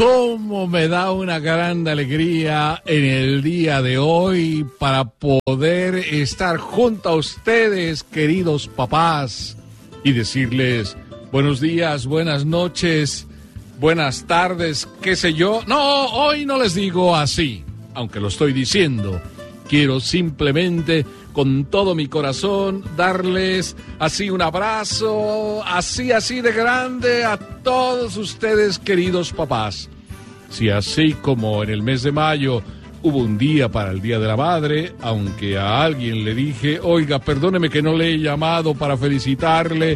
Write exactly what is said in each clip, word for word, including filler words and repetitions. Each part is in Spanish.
cómo me da una gran alegría en el día de hoy para poder estar junto a ustedes, queridos papás, y decirles buenos días, buenas noches, buenas tardes, qué sé yo. No, hoy no les digo así, aunque lo estoy diciendo. Quiero simplemente, con todo mi corazón, darles así un abrazo, así, así de grande a todos ustedes, queridos papás. Si así como en el mes de mayo hubo un día para el Día de la Madre, aunque a alguien le dije, oiga, perdóneme que no le he llamado para felicitarle,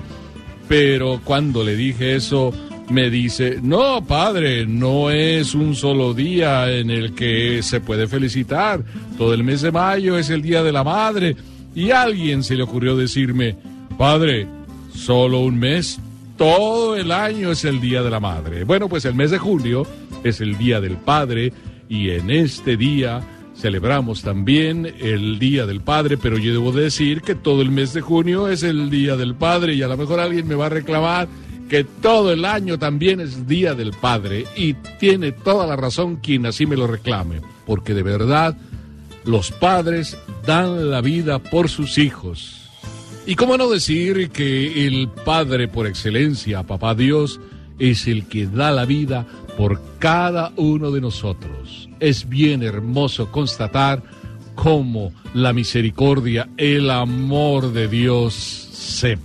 pero cuando le dije eso, me dice, no, padre, no es un solo día en el que se puede felicitar. Todo el mes de mayo es el Día de la Madre. Y a alguien se le ocurrió decirme, padre, solo un mes, todo el año es el Día de la Madre. Bueno, pues el mes de julio es el Día del Padre y en este día celebramos también el Día del Padre, pero yo debo decir que todo el mes de junio es el Día del Padre y a lo mejor alguien me va a reclamar que todo el año también es Día del Padre, y tiene toda la razón quien así me lo reclame, porque de verdad los padres dan la vida por sus hijos. Y cómo no decir que el Padre por excelencia, Papá Dios, es el que da la vida por cada uno de nosotros. Es bien hermoso constatar cómo la misericordia, el amor de Dios se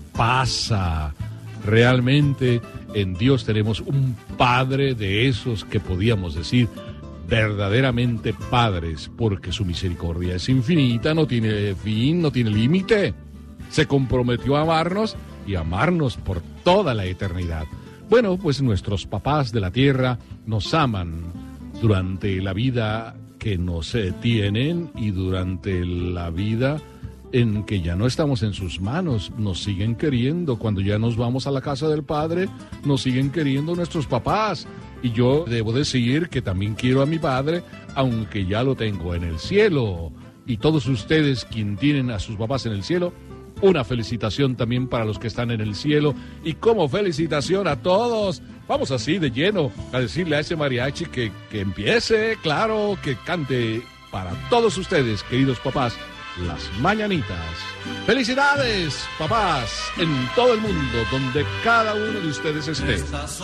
pasa. Realmente en Dios tenemos un Padre de esos que podíamos decir verdaderamente padres, porque su misericordia es infinita, no tiene fin, no tiene límite. Se comprometió a amarnos y amarnos por toda la eternidad. Bueno, pues nuestros papás de la tierra nos aman durante la vida que nos tienen y durante la vida en que ya no estamos en sus manos. Nos siguen queriendo. Cuando ya nos vamos a la casa del Padre, nos siguen queriendo nuestros papás. Y yo debo decir que también quiero a mi Padre, aunque ya lo tengo en el cielo. Y todos ustedes, quien tienen a sus papás en el cielo, una felicitación también para los que están en el cielo. Y como felicitación a todos, vamos así de lleno a decirle a ese mariachi que, que empiece, claro, que cante para todos ustedes, queridos papás, las mañanitas. ¡Felicidades, papás, en todo el mundo, donde cada uno de ustedes esté!